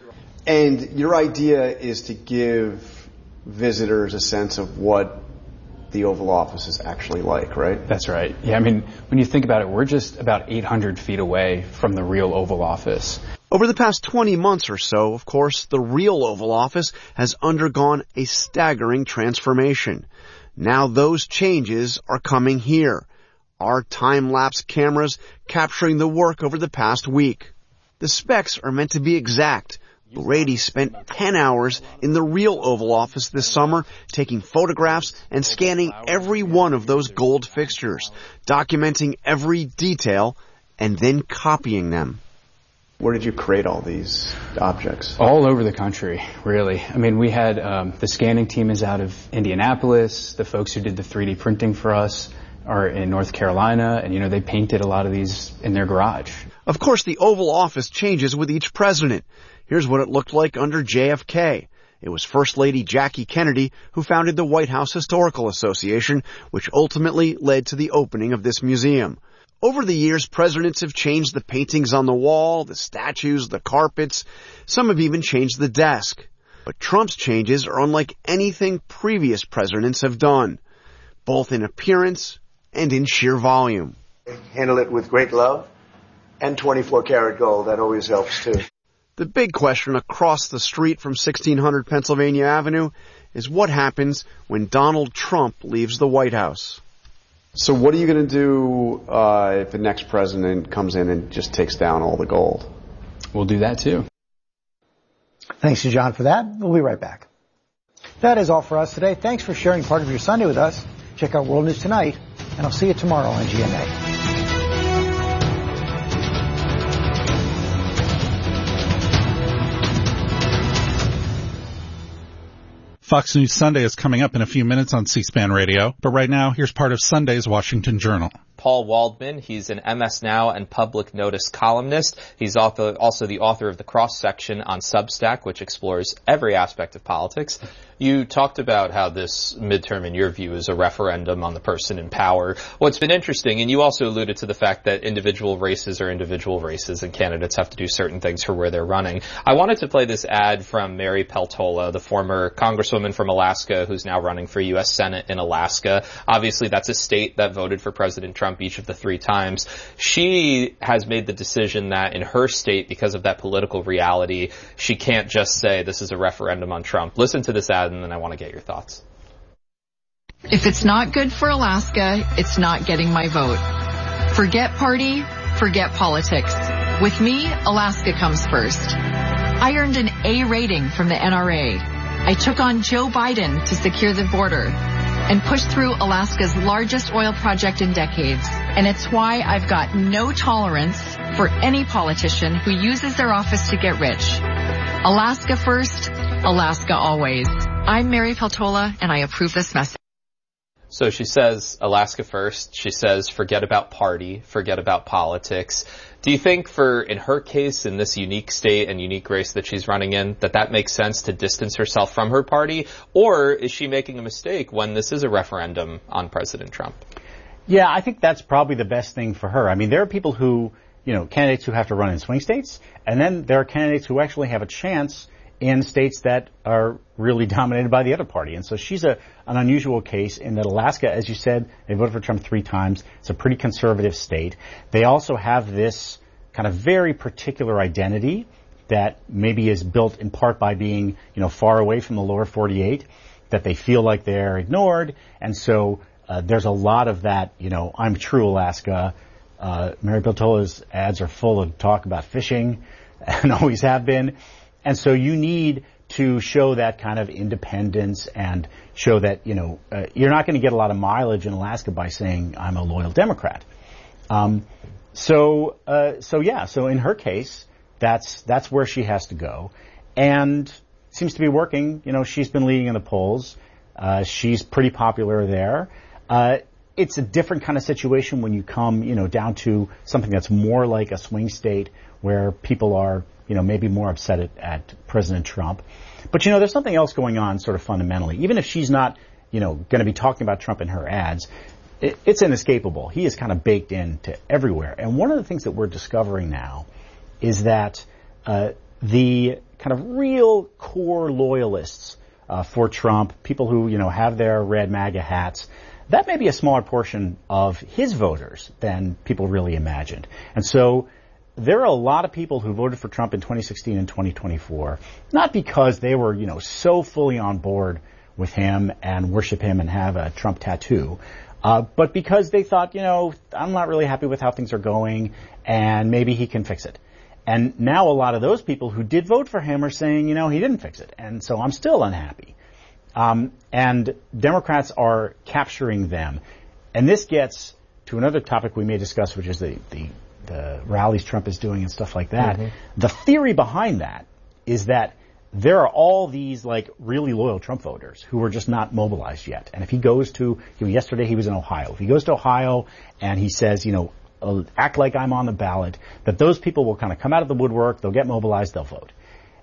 And your idea is to give visitors a sense of what the Oval Office is actually like, right? That's right. Yeah, I mean, when you think about it, we're just about eight hundred feet away from the real Oval Office. Over the past twenty months or so, of course, the real Oval Office has undergone a staggering transformation. Now those changes are coming here. Our time-lapse cameras capturing the work over the past week. The specs are meant to be exact. Brady spent ten hours in the real Oval Office this summer, taking photographs and scanning every one of those gold fixtures, documenting every detail, and then copying them. Where did you create all these objects? All over the country, really. I mean, we had um, the scanning team is out of Indianapolis. The folks who did the three D printing for us are in North Carolina, and, you know, they painted a lot of these in their garage. Of course, the Oval Office changes with each president. Here's what it looked like under J F K. It was First Lady Jackie Kennedy who founded the White House Historical Association, which ultimately led to the opening of this museum. Over the years, presidents have changed the paintings on the wall, the statues, the carpets. Some have even changed the desk. But Trump's changes are unlike anything previous presidents have done, both in appearance and in sheer volume. Handle it with great love and twenty-four karat gold. That always helps, too. The big question across the street from sixteen hundred Pennsylvania Avenue is what happens when Donald Trump leaves the White House. So what are you going to do uh, if the next president comes in and just takes down all the gold? We'll do that too. Thanks to John for that. We'll be right back. That is all for us today. Thanks for sharing part of your Sunday with us. Check out World News Tonight, and I'll see you tomorrow on G M A. Fox News Sunday is coming up in a few minutes on C-SPAN Radio, but right now, here's part of Sunday's Washington Journal. Paul Waldman, he's an M S Now and Public Notice columnist. He's also the author of the Cross Section on Substack, which explores every aspect of politics. You talked about how this midterm, in your view, is a referendum on the person in power. What's been interesting, and you also alluded to the fact that individual races are individual races and candidates have to do certain things for where they're running. I wanted to play this ad from Mary Peltola, the former congresswoman from Alaska who's now running for U S Senate in Alaska. Obviously, that's a state that voted for President Trump each of the three times. She has made the decision that in her state, because of that political reality, she can't just say this is a referendum on Trump. Listen to this ad and then I want to get your thoughts. If it's not good for Alaska, it's not getting my vote. Forget party, forget politics. With me, Alaska comes first. I earned an A rating from the N R A. I took on Joe Biden to secure the border and pushed through Alaska's largest oil project in decades. And it's why I've got no tolerance for any politician who uses their office to get rich. Alaska first, Alaska always. I'm Mary Peltola, and I approve this message. So she says Alaska first. She says forget about party, forget about politics. Do you think for, in her case, in this unique state and unique race that she's running in, that that makes sense to distance herself from her party? Or is she making a mistake when this is a referendum on President Trump? Yeah, I think that's probably the best thing for her. I mean, there are people who, you know, candidates who have to run in swing states, and then there are candidates who actually have a chance in states that are really dominated by the other party. And so she's a, an unusual case in that Alaska, as you said, they voted for Trump three times. It's a pretty conservative state. They also have this kind of very particular identity that maybe is built in part by being, you know, far away from the lower forty-eight, that they feel like they're ignored. And so uh, there's a lot of that, you know, I'm true Alaska. Uh, Mary Peltola's ads are full of talk about fishing and always have been. And so you need to show that kind of independence and show that, you know, uh, you're not going to get a lot of mileage in Alaska by saying I'm a loyal Democrat. Um, so, uh, so yeah, so in her case, that's, that's where she has to go. And it seems to be working. You know, she's been leading in the polls. Uh, she's pretty popular there. Uh, it's a different kind of situation when you come, you know, down to something that's more like a swing state where people are, you know, maybe more upset at, at President Trump. But, you know, there's something else going on sort of fundamentally. Even if she's not, you know, going to be talking about Trump in her ads, it, it's inescapable. He is kind of baked into everywhere. And one of the things that we're discovering now is that uh, the kind of real core loyalists uh, for Trump, people who, you know, have their red MAGA hats, that may be a smaller portion of his voters than people really imagined. And so there are a lot of people who voted for Trump in twenty sixteen and twenty twenty-four, not because they were, you know, so fully on board with him and worship him and have a Trump tattoo, uh, but because they thought, you know, I'm not really happy with how things are going and maybe he can fix it. And now a lot of those people who did vote for him are saying, you know, he didn't fix it, and so I'm still unhappy. Um, and Democrats are capturing them. And this gets to another topic we may discuss, which is the, the the rallies Trump is doing and stuff like that. Mm-hmm. The theory behind that is that there are all these like really loyal Trump voters who are just not mobilized yet. And if he goes to, you know, yesterday he was in Ohio. If he goes to Ohio and he says, you know, uh, act like I'm on the ballot, that those people will kind of come out of the woodwork, they'll get mobilized, they'll vote.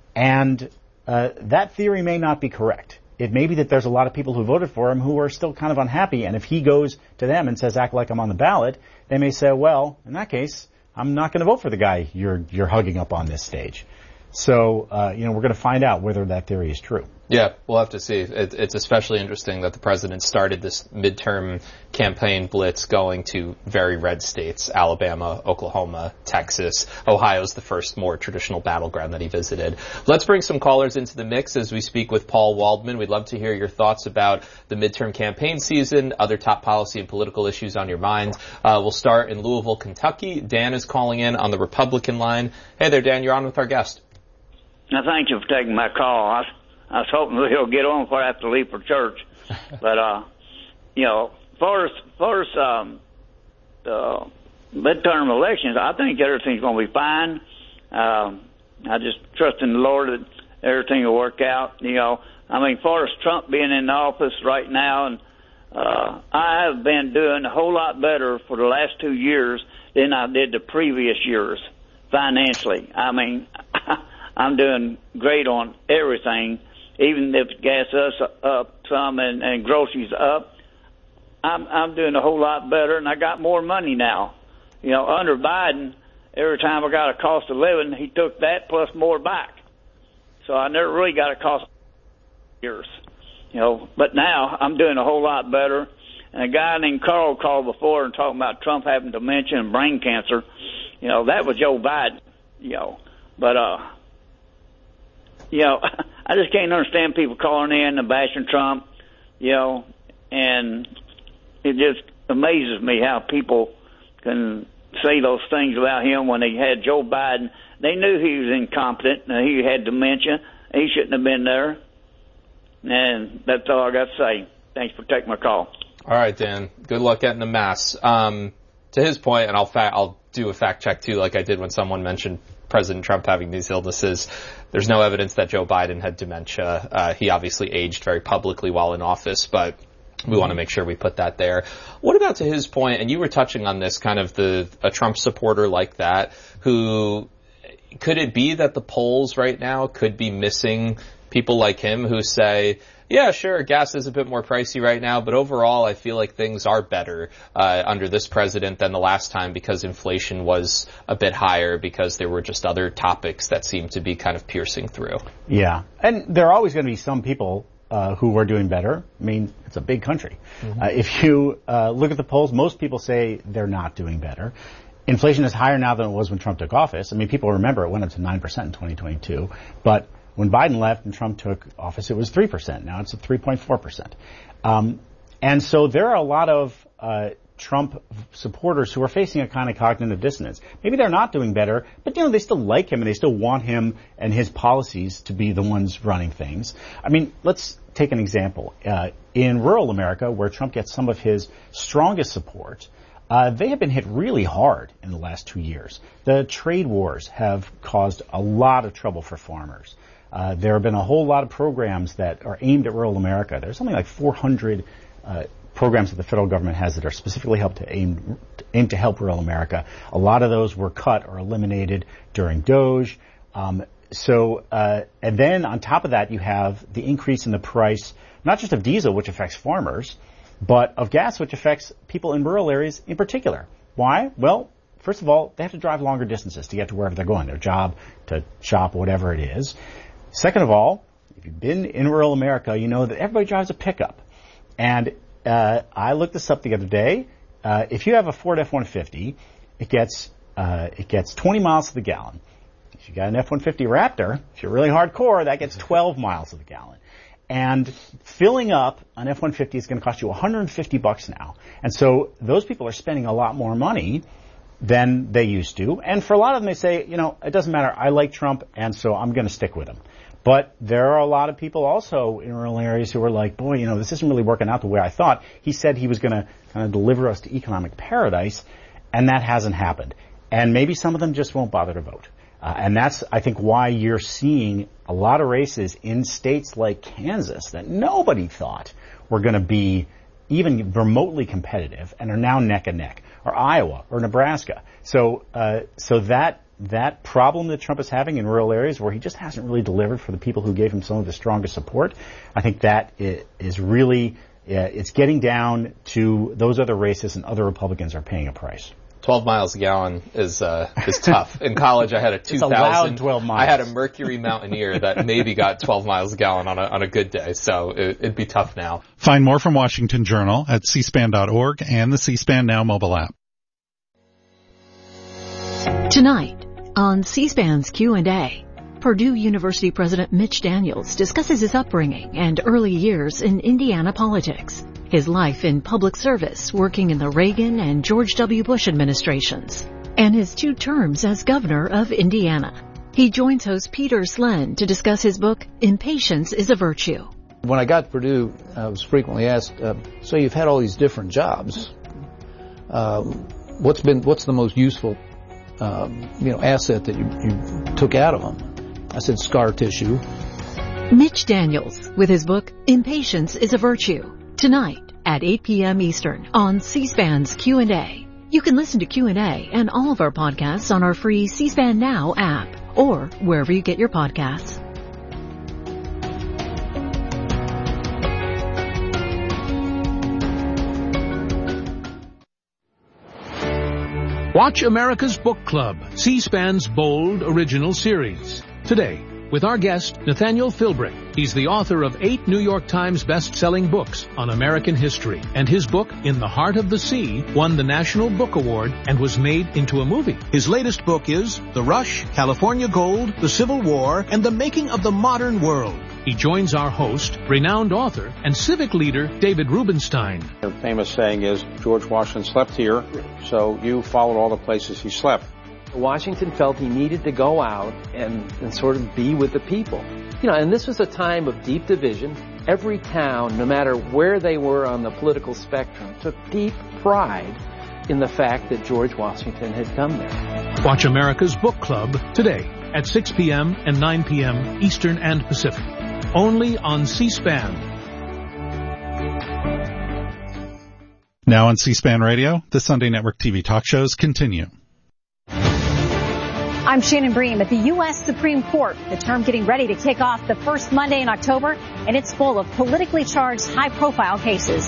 And uh, that theory may not be correct. It may be that there's a lot of people who voted for him who are still kind of unhappy, and if he goes to them and says, act like I'm on the ballot, they may say, well, in that case, I'm not going to vote for the guy you're you're hugging up on this stage. So, uh, you know, we're going to find out whether that theory is true. Yeah, we'll have to see. It, it's especially interesting that the president started this midterm campaign blitz going to very red states, Alabama, Oklahoma, Texas. Ohio's the first more traditional battleground that he visited. Let's bring some callers into the mix as we speak with Paul Waldman. We'd love to hear your thoughts about the midterm campaign season, other top policy and political issues on your mind. Uh, we'll start in Louisville, Kentucky. Dan is calling in on the Republican line. Hey there, Dan, you're on with our guest. Now, thank you for taking my call. I I was hoping he'll get on before I have to leave for church. But, uh, you know, first, first, um, the midterm elections, I think everything's going to be fine. Um, I just trust in the Lord that everything will work out. You know, I mean, far as Trump being in office right now, and, uh, I have been doing a whole lot better for the last two years than I did the previous years financially. I mean, I'm doing great on everything. Even if gas is up some and, and groceries up, I'm, I'm doing a whole lot better, and I got more money now. You know, under Biden, every time I got a cost of living, he took that plus more back. So I never really got a cost of years. You know, but now I'm doing a whole lot better. And a guy named Carl called before and talking about Trump having dementia and brain cancer. You know, that was Joe Biden. You know, but uh. You know, I just can't understand people calling in and bashing Trump, you know, and it just amazes me how people can say those things about him when they had Joe Biden. They knew he was incompetent and he had dementia. He shouldn't have been there. And that's all I got to say. Thanks for taking my call. All right, Dan. Good luck getting the mass. Um, to his point, and I'll fa- I'll do a fact check too, like I did when someone mentioned President Trump having these illnesses. There's no evidence that Joe Biden had dementia. Uh, he obviously aged very publicly while in office, but we want to make sure we put that there. What about to his point, and you were touching on this, kind of the a Trump supporter like that, who, could it be that the polls right now could be missing people like him who say, yeah, sure, gas is a bit more pricey right now, but overall I feel like things are better uh, under this president than the last time because inflation was a bit higher, because there were just other topics that seemed to be kind of piercing through. Yeah, and there are always going to be some people uh, who are doing better. I mean, it's a big country. Mm-hmm. Uh, if you uh, look at the polls, most people say they're not doing better. Inflation is higher now than it was when Trump took office. I mean, people remember it went up to nine percent in twenty twenty-two, but when Biden left and Trump took office, it was three percent. Now it's at three point four percent. Um, and so there are a lot of uh, Trump supporters who are facing a kind of cognitive dissonance. Maybe they're not doing better, but, you know, they still like him and they still want him and his policies to be the ones running things. I mean, let's take an example. Uh, in rural America, where Trump gets some of his strongest support, Uh, they have been hit really hard in the last two years. The trade wars have caused a lot of trouble for farmers. Uh, there have been a whole lot of programs that are aimed at rural America. There's something like four hundred uh, programs that the federal government has that are specifically helped to aim, aim to help rural America. A lot of those were cut or eliminated during Doge. Um, so, uh, and then on top of that, you have the increase in the price, not just of diesel, which affects farmers, but of gas, which affects people in rural areas in particular. Why? Well, first of all, they have to drive longer distances to get to wherever they're going, their job, to shop, whatever it is. Second of all, if you've been in rural America, you know that everybody drives a pickup. And uh, I looked this up the other day. Uh, if you have a Ford F one fifty, it gets uh, it gets twenty miles to the gallon. If you got an F one fifty Raptor, if you're really hardcore, that gets twelve miles to the gallon. And filling up an F one fifty is going to cost you one hundred fifty bucks now. And so those people are spending a lot more money than they used to. And for a lot of them, they say, you know, it doesn't matter. I like Trump, and so I'm going to stick with him. But there are a lot of people also in rural areas who are like, boy, you know, this isn't really working out the way I thought. He said he was going to kind of deliver us to economic paradise, and that hasn't happened. And maybe some of them just won't bother to vote. Uh, and that's, I think, why you're seeing a lot of races in states like Kansas that nobody thought were going to be even remotely competitive and are now neck and neck, or Iowa or Nebraska. So, uh, so that, that problem that Trump is having in rural areas where he just hasn't really delivered for the people who gave him some of the strongest support, I think that is really, uh, it's getting down to those other races, and other Republicans are paying a price. twelve miles a gallon is uh, is tough. In college, I had a two thousand. It's a loud twelve miles. I had a Mercury Mountaineer that maybe got twelve miles a gallon on a on a good day, so it, it'd be tough now. Find more from Washington Journal at c span dot org and the C-SPAN Now mobile app. Tonight on C-SPAN's Q and A, Purdue University President Mitch Daniels discusses his upbringing and early years in Indiana politics, his life in public service working in the Reagan and George W. Bush administrations, and his two terms as governor of Indiana. He joins host Peter Slen to discuss his book, Impatience is a Virtue. When I got to Purdue, I was frequently asked, uh, so you've had all these different jobs. Uh, what's been, what's the most useful, um, you know, asset that you, you took out of them? I said scar tissue. Mitch Daniels with his book, Impatience is a Virtue, tonight at eight p.m. Eastern on C-SPAN's Q and A. You can listen to Q and A and all of our podcasts on our free C-SPAN Now app or wherever you get your podcasts. Watch America's Book Club, C-SPAN's bold original series. Today, with our guest, Nathaniel Philbrick. He's the author of eight New York Times best-selling books on American history. And his book, In the Heart of the Sea, won the National Book Award and was made into a movie. His latest book is The Rush, California Gold, The Civil War, and the Making of the Modern World. He joins our host, renowned author, and civic leader David Rubenstein. The famous saying is, George Washington slept here, so you followed all the places he slept. Washington felt he needed to go out and, and sort of be with the people. You know, and this was a time of deep division. Every town, no matter where they were on the political spectrum, took deep pride in the fact that George Washington had come there. Watch America's Book Club today at six p.m. and nine p.m. Eastern and Pacific. Only on C-SPAN. Now on C-SPAN Radio, the Sunday Network T V talk shows continue. I'm Shannon Bream at the U S Supreme Court, the term getting ready to kick off the first Monday in October, and it's full of politically charged, high-profile cases.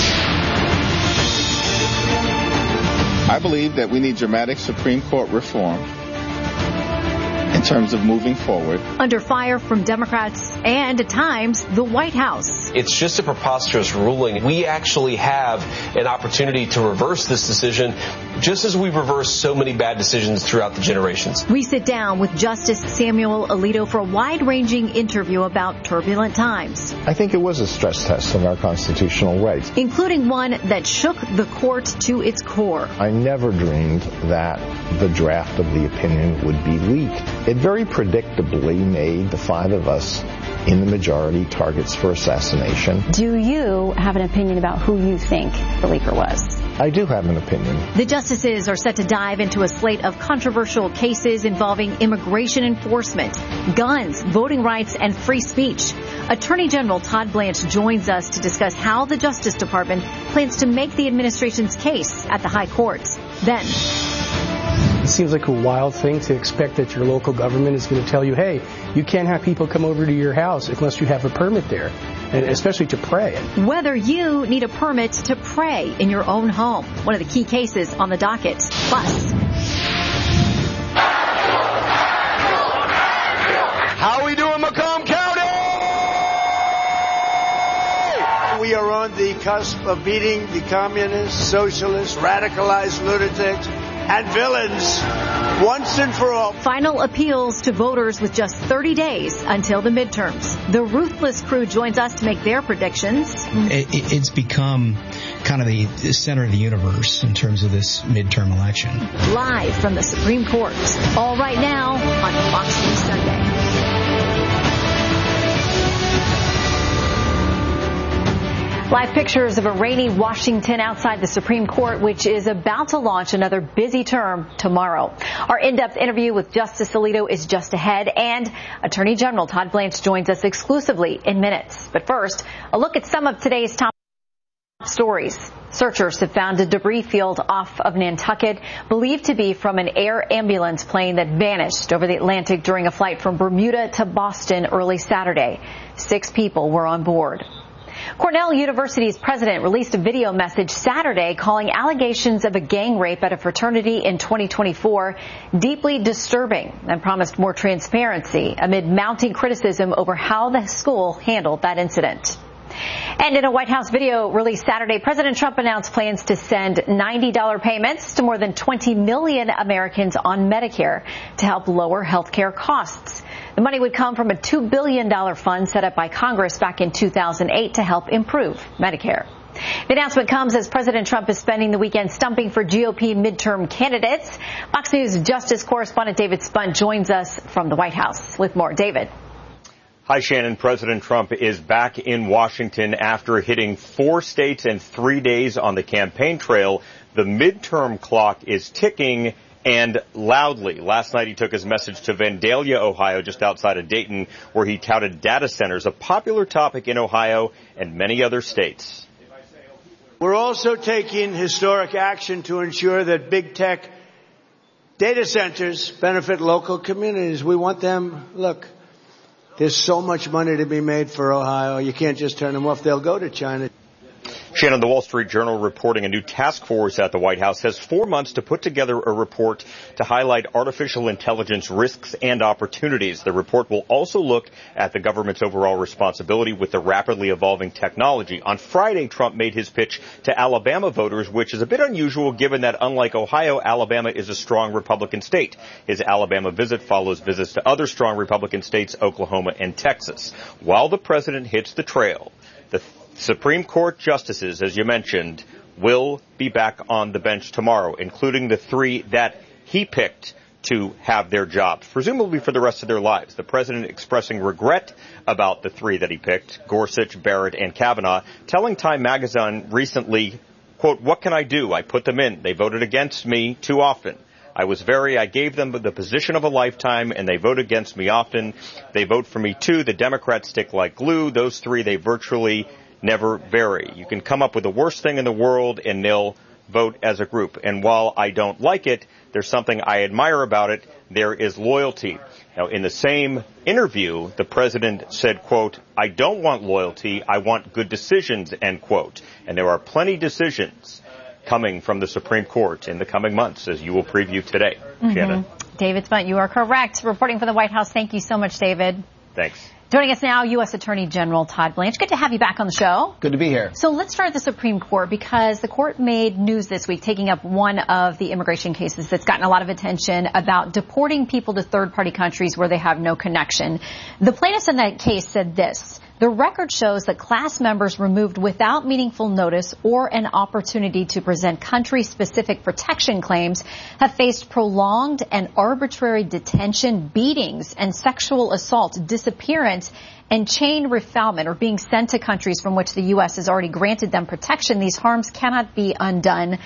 I believe that we need dramatic Supreme Court reform in terms of moving forward. Under fire from Democrats and, at times, the White House. It's just a preposterous ruling. We actually have an opportunity to reverse this decision, just as we've reversed so many bad decisions throughout the generations. We sit down with Justice Samuel Alito for a wide-ranging interview about turbulent times. I think it was a stress test of our constitutional rights, including one that shook the court to its core. I never dreamed that the draft of the opinion would be leaked. It very predictably made the five of us in the majority targets for assassination. Do you have an opinion about who you think the leaker was? I do have an opinion. The justices are set to dive into a slate of controversial cases involving immigration enforcement, guns, voting rights, and free speech. Attorney General Todd Blanche joins us to discuss how the Justice Department plans to make the administration's case at the high courts. Then, it seems like a wild thing to expect that your local government is going to tell you, hey, you can't have people come over to your house unless you have a permit there, and especially to pray. Whether you need a permit to pray in your own home, one of the key cases on the docket. Plus, how we doing, Macomb County? We are on the cusp of beating the communists, socialists, radicalized lunatics, and villains once and for all. Final appeals to voters with just thirty days until the midterms. The Ruthless crew joins us to make their predictions. It, it's become kind of the center of the universe in terms of this midterm election. Live from the Supreme Court. All right now on Fox News Sunday. Live pictures of a rainy Washington outside the Supreme Court, which is about to launch another busy term tomorrow. Our in-depth interview with Justice Alito is just ahead, and Attorney General Todd Blanche joins us exclusively in minutes. But first, a look at some of today's top stories. Searchers have found a debris field off of Nantucket, believed to be from an air ambulance plane that vanished over the Atlantic during a flight from Bermuda to Boston early Saturday. Six people were on board. Cornell University's president released a video message Saturday calling allegations of a gang rape at a fraternity in twenty twenty-four deeply disturbing and promised more transparency amid mounting criticism over how the school handled that incident. And in a White House video released Saturday, President Trump announced plans to send ninety dollars payments to more than twenty million Americans on Medicare to help lower health care costs. The money would come from a two billion dollars fund set up by Congress back in two thousand eight to help improve Medicare. The announcement comes as President Trump is spending the weekend stumping for G O P midterm candidates. Fox News Justice correspondent David Spunt joins us from the White House with more. David. Hi, Shannon. President Trump is back in Washington after hitting four states in three days on the campaign trail. The midterm clock is ticking, and loudly. Last night he took his message to Vandalia, Ohio, just outside of Dayton, where he touted data centers, a popular topic in Ohio and many other states. We're also taking historic action to ensure that big tech data centers benefit local communities. We want them, look, there's so much money to be made for Ohio. You can't just turn them off. They'll go to China. Shannon, the Wall Street Journal reporting a new task force at the White House has four months to put together a report to highlight artificial intelligence risks and opportunities. The report will also look at the government's overall responsibility with the rapidly evolving technology. On Friday, Trump made his pitch to Alabama voters, which is a bit unusual given that, unlike Ohio, Alabama is a strong Republican state. His Alabama visit follows visits to other strong Republican states, Oklahoma and Texas. While the president hits the trail, the Supreme Court justices, as you mentioned, will be back on the bench tomorrow, including the three that he picked to have their jobs, presumably for the rest of their lives. The president expressing regret about the three that he picked, Gorsuch, Barrett, and Kavanaugh, telling Time magazine recently, quote, "What can I do? I put them in. They voted against me too often. I was very, I gave them the position of a lifetime, and they vote against me often. They vote for me too. The Democrats stick like glue. Those three, they virtually never vary. You can come up with the worst thing in the world and they'll vote as a group. And while I don't like it, there's something I admire about it. There is loyalty." Now, in the same interview, the president said, quote, "I don't want loyalty. I want good decisions," end quote. And there are plenty decisions coming from the Supreme Court in the coming months, as you will preview today. Mm-hmm. Shannon. David Spunt, you are correct. Reporting for the White House. Thank you so much, David. Thanks. Joining us now, U S Attorney General Todd Blanche. Good to have you back on the show. Good to be here. So let's start at the Supreme Court, because the court made news this week taking up one of the immigration cases that's gotten a lot of attention about deporting people to third-party countries where they have no connection. The plaintiffs in that case said this: "The record shows that class members removed without meaningful notice or an opportunity to present country-specific protection claims have faced prolonged and arbitrary detention, beatings, and sexual assault, disappearance, and chain refoulement, or being sent to countries from which the U S has already granted them protection. These harms cannot be undone."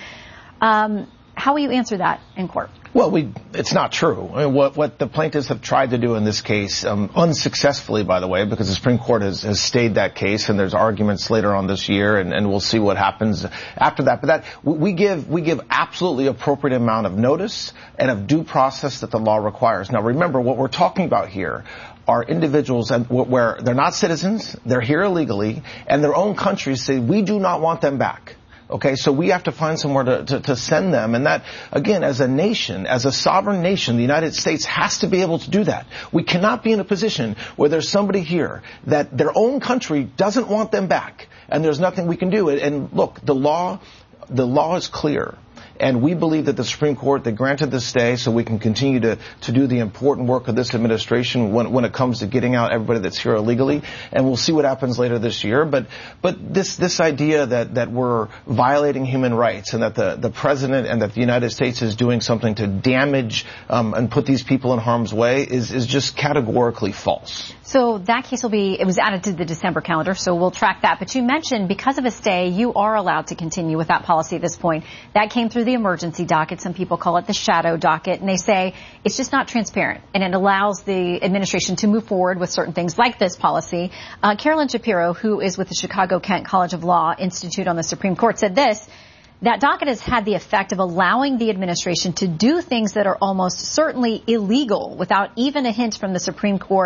Um, how will you answer that in court? Well, we, it's not true. I mean, what, what the plaintiffs have tried to do in this case, um, unsuccessfully, by the way, because the Supreme Court has, has stayed that case, and there's arguments later on this year, and, and we'll see what happens after that. But that, we give, we give absolutely appropriate amount of notice and of due process that the law requires. Now, remember, what we're talking about here are individuals where they're not citizens, they're here illegally, and their own countries say, we do not want them back. Okay, so we have to find somewhere to, to, to send them. And that, again, as a nation, as a sovereign nation, the United States has to be able to do that. We cannot be in a position where there's somebody here that their own country doesn't want them back, and there's nothing we can do. And look, the law, the law is clear. And we believe that the Supreme Court, they granted the stay so we can continue to, to do the important work of this administration when, when it comes to getting out everybody that's here illegally. And we'll see what happens later this year. But, but this, this idea that, that we're violating human rights and that the, the president and that the United States is doing something to damage, um, and put these people in harm's way is, is just categorically false. So that case will be, it was added to the December calendar, so we'll track that. But you mentioned because of a stay, you are allowed to continue with that policy at this point. That came through the emergency docket. Some people call it the shadow docket, and they say it's just not transparent, and it allows the administration to move forward with certain things like this policy. Uh, Carolyn Shapiro, who is with the Chicago-Kent College of Law Institute on the Supreme Court, said this: that docket has had the effect of allowing the administration to do things that are almost certainly illegal without even a hint from the Supreme Court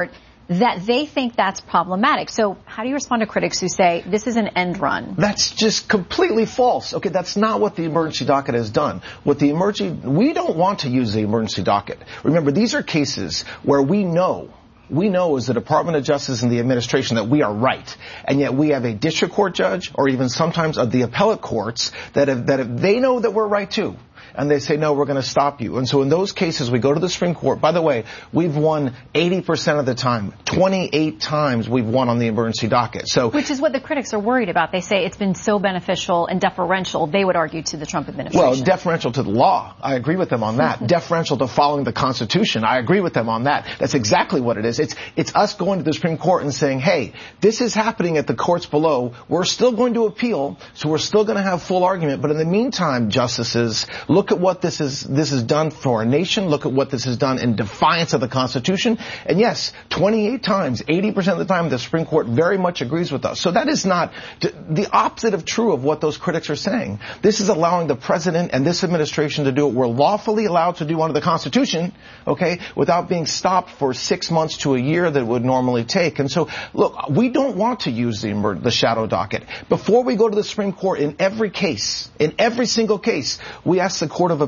that they think that's problematic. So how do you respond to critics who say this is an end run? That's just completely false. Okay, that's not what the emergency docket has done. What the emergency, we don't want to use the emergency docket. Remember, these are cases where we know We know as the Department of Justice and the administration that we are right. And yet we have a district court judge or even sometimes of the appellate courts that have, that have, they know that we're right too. And they say, no, we're going to stop you. And so in those cases, we go to the Supreme Court. By the way, we've won eighty percent of the time. twenty-eight times we've won on the emergency docket. So, which is what the critics are worried about. They say it's been so beneficial and deferential, they would argue, to the Trump administration. Well, deferential to the law. I agree with them on that. Deferential to following the Constitution. I agree with them on that. That's exactly what it is. It's, it's us going to the Supreme Court and saying, hey, this is happening at the courts below. We're still going to appeal, so we're still going to have full argument. But in the meantime, justices, look at what this is, this is done for our nation. Look at what this has done in defiance of the Constitution. And yes, twenty-eight times, eighty percent of the time, the Supreme Court very much agrees with us. So that is not the opposite of true of what those critics are saying. This is allowing the president and this administration to do what we're lawfully allowed to do under the Constitution, okay, without being stopped for six months to a year that it would normally take. And so, look, we don't want to use the, the shadow docket. Before we go to the Supreme Court, in every case, in every single case, we ask the Court of